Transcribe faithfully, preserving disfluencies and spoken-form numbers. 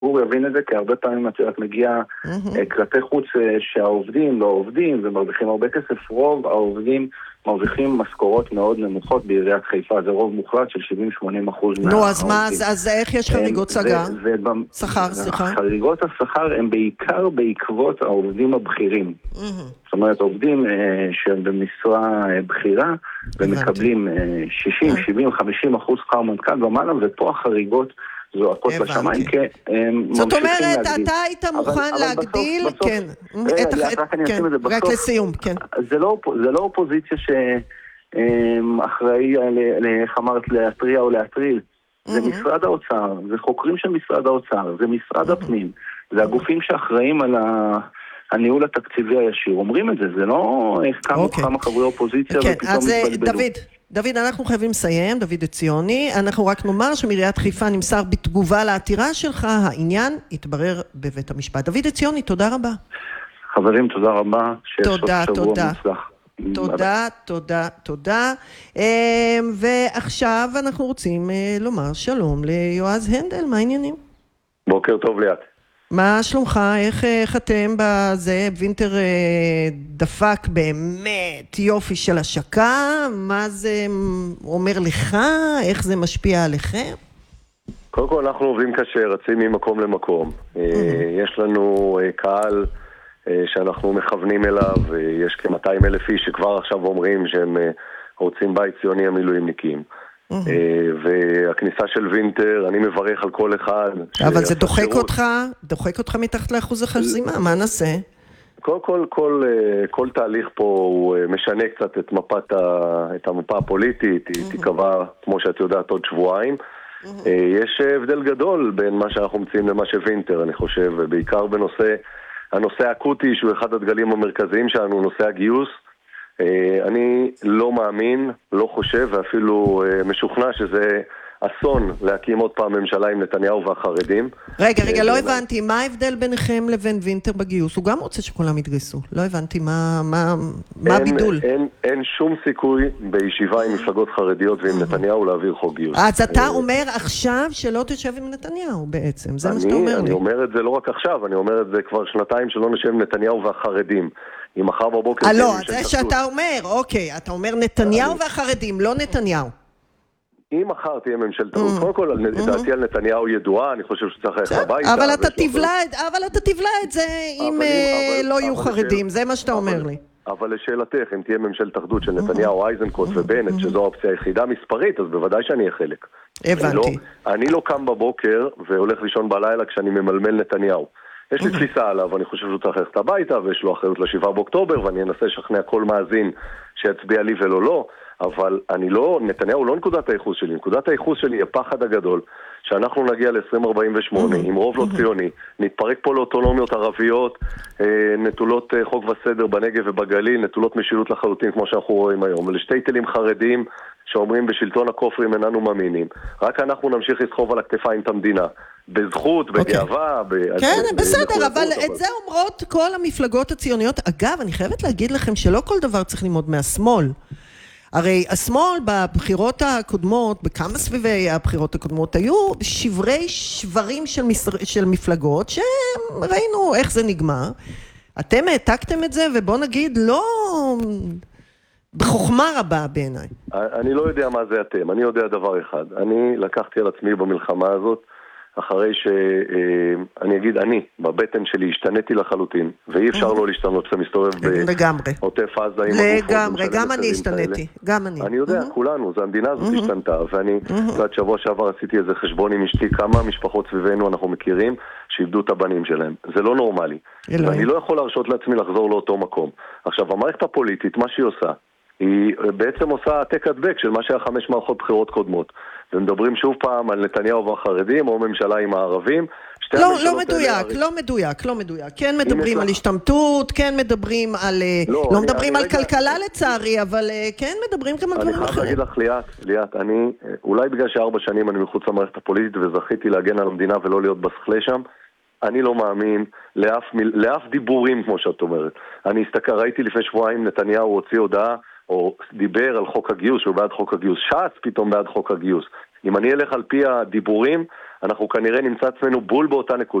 הוא יבין את זה, כי הרבה פעמים את מגיעה כלפי חוץ שהעובדים לא עובדים ומרוויחים הרבה כסף. רוב העובדים מרוויחים משכורות מאוד נמוכות בעיריית חיפה, זה רוב מוחלט של שבעים שמונים אחוז מהעובדים. נו, אז מה, אז איך יש חריגות שכר? שכר, סליחה. חריגות השכר הם בעיקר בעקבות העובדים הבכירים. זאת אומרת, עובדים שהם במשרה בחירה ומקבלים שישים, שבעים, חמישים אחוז שכר מנכ"ל ומעלה, ופה החריגות זועקות בשמיים, כי הם ממשיכים להגדיל. זאת אומרת, אתה היית מוכן להגדיל, כן, רק לסיום, כן. זה לא אופוזיציה שאחראי, איך אמרת, להטריע או להטריל. זה משרד האוצר, זה חוקרים של משרד האוצר, זה משרד הפנים, זה הגופים שאחראים על הניהול התקציבי הישיר. אומרים את זה, זה לא כמה חברי אופוזיציה ופתאום מתבלבלו. דוד, דוד, אנחנו חייבים לסיים, דוד ציוני, אנחנו רק נאמר שמעיריית חיפה נמסר בתגובה לעתירה שלך, העניין יתברר בבית המשפט. דוד ציוני, תודה רבה. חברים, תודה רבה. תודה, תודה. תודה, תודה, תודה. ועכשיו אנחנו רוצים לומר שלום ליועז הנדל, מה העניינים? בוקר טוב ליאת. מה שלומך? איך, איך אתם בזה? וינטר דפק באמת יופי של השקה? מה זה אומר לך? איך זה משפיע עליכם? קודם כל אנחנו עובדים קשה, רצים ממקום למקום. יש לנו קהל שאנחנו מכוונים אליו, יש כ-מאתיים אלף איש שכבר עכשיו אומרים שהם רוצים בית ציוני המילואימניקים. והכניסה של וינטר, אני מברך על כל אחד. אבל זה דוחק אותך, דוחק אותך מתחת לאחוז החסימה, מה נעשה? כל, כל, כל, כל תהליך פה הוא משנה קצת את מפת, את המפה הפוליטית, היא תיקבע, כמו שאת יודעת, עוד שבועיים. יש הבדל גדול בין מה שאנחנו מציעים למה שווינטר, אני חושב, ובעיקר בנושא, הנושא האקוטי, שהוא אחד הדגלים המרכזיים שלנו, נושא הגיוס. אני לא מאמין, לא חושב ואפילו משוכנע שזה אסון להקים עוד פעם ממשלה עם נתניהו והחרדים. רגע, רגע, לא הבנתי, מה ההבדל ביניכם לבין וינטר בגיוס? הוא גם רוצה שכולם יתגייסו. לא הבנתי, מה, מה, מה הבידול? אין, אין שום סיכוי בישיבה עם מפלגות חרדיות ועם נתניהו להעביר חוק גיוס. אז אתה אומר עכשיו שלא תשב עם נתניהו בעצם, זה מה שאתה אומר לי. אני אומר את זה לא רק עכשיו, אני אומר את זה כבר שנתיים שלא נשב עם נתניהו והחרדים. אם מחר בבוקר... אה, לא, זה שאתה אומר, אוקיי, אתה אומר נתניהו והחרדים, לא נתניהו. אם מחר תהיה ממשלת אחדות, קודם כל, דעתי על נתניהו ידועה, אני חושב שצריך ללכת הביתה. אבל אתה תבלע את זה אם לא יהיו חרדים, זה מה שאתה אומר לי. אבל לשאלתך, אם תהיה ממשלת אחדות של נתניהו, אייזנקוט ובנט, שזו האופציה היחידה מספרית, אז בוודאי שאני אהיה חלק. הבנתי. אני לא קם בבוקר והולך לישון בלילה כשאני ממלמל נתניהו. יש לי תפיסה עליו, אני חושב שהוא צריך ללכת הביתה, ויש לו אחריות לשבעה באוקטובר, ואני אנסה לשכנע כל מאזין שיצביע לי ולא לא, אבל אני לא, נתניהו לא נקודת הייחוס שלי, נקודת הייחוס שלי היא הפחד הגדול, שאנחנו נגיע ל-עשרים ארבעים ושמונה, עם רוב לא ציוני, נתפרק פה לאוטונומיות ערביות, נטולות חוק וסדר בנגב ובגליל, נטולות משילות לחלוטין כמו שאנחנו רואים היום, ולשתי תלים חרדים שאומרים בשלטון הכופרים איננו מאמינים, רק אנחנו נמשיך לסחוב על הכתפיים את המדינה. בזכות, בגאווה. כן, בסדר, אבל את זה אומרות כל המפלגות הציוניות. אגב, אני חייבת להגיד לכם שלא כל דבר צריך ללמוד מהשמאל. הרי השמאל בבחירות הקודמות, בכמה סביבי הבחירות הקודמות, היו שברי שברים של מפלגות, שראינו איך זה נגמר. אתם העתקתם את זה, ובוא נגיד, לא... בחוכמה רבה בעיניי. אני לא יודע מה זה אתם, אני יודע דבר אחד. אני לקחתי על עצמי במלחמה הזאת, אחרי שאני אגיד, אני, בבטן שלי, השתניתי לחלוטין, ואי אפשר לא להשתנות כשמסתובב בעוטף עזה עם הגופות. לגמרי, גם אני השתניתי, גם אני. אני יודע, כולנו, זה המדינה הזאת השתנתה, ואני, עד שבוע שעבר עשיתי איזה חשבון עם אשתי, כמה משפחות סביבנו אנחנו מכירים, שאיבדו את הבנים שלהם. זה לא נורמלי. ואני לא יכול להרשות לעצמי לחזור לאותו מקום. עכשיו, המערכת הפוליטית, מה שהיא עושה, היא בעצם עושה העתק הדבק של מה שהיה חמש מערכות בחירות קודמות. ומדברים שוב פעם על נתניהו והחרדים, או ממשלה עם הערבים. לא, לא מדויק, לא מדויק, לא מדויק. כן מדברים על השתמטות, כן מדברים על... לא מדברים על כלכלה לצערי, אבל כן מדברים גם על דברים אחרים. אני חייב להגיד לך, ליאת, ליאת, אני, אולי בגלל שארבע שנים אני מחוץ למערכת הפוליטית, וזכיתי להגן על המדינה ולא להיות בסכלה שם, אני לא מאמין לאף, לאף דיבורים, כמו שאת אומרת. אני הסתכל, ראיתי לפני שבועיים, נתניהו הוציא הודעה, או דיבר על חוק הגיוס, שהוא בעד חוק הגיוס. ש"ס פתאום בעד חוק הגיוס. אם אני אלך על פי הדיבורים, אנחנו כנראה נמצא עצמנו בול באותה נקודה.